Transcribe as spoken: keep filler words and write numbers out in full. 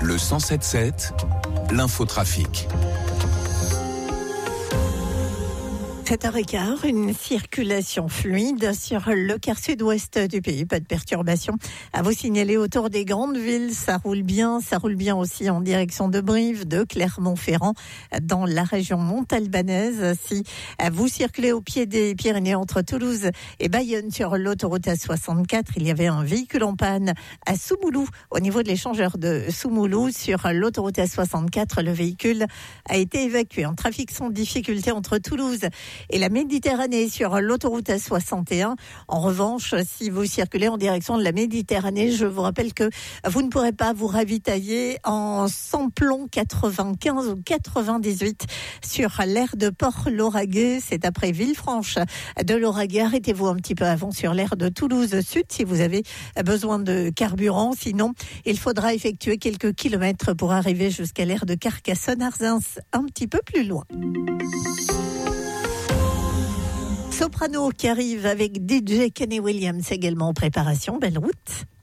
Le cent sept sept, l'infotrafic. sept heures quinze, une circulation fluide sur le quart sud-ouest du pays. Pas de perturbation à vous signaler autour des grandes villes. Ça roule bien. Ça roule bien aussi en direction de Brive, de Clermont-Ferrand, dans la région montalbanaise. Si vous circulez au pied des Pyrénées entre Toulouse et Bayonne sur l'autoroute A soixante-quatre, il y avait un véhicule en panne à Soumoulou, au niveau de l'échangeur de Soumoulou. Sur l'autoroute A soixante-quatre, le véhicule a été évacué. En trafic sans difficulté entre Toulouse et la Méditerranée sur l'autoroute A soixante et un. En revanche, si vous circulez en direction de la Méditerranée, je vous rappelle que vous ne pourrez pas vous ravitailler en samplon quatre-vingt-quinze ou quatre-vingt-dix-huit sur l'aire de Port-Lauragais. C'est après Villefranche de Lauragais. Arrêtez-vous un petit peu avant sur l'aire de Toulouse Sud si vous avez besoin de carburant. Sinon, il faudra effectuer quelques kilomètres pour arriver jusqu'à l'aire de Carcassonne-Arzins, un petit peu plus loin. Soprano qui arrive avec D J Kenny Williams également en préparation. Belle route.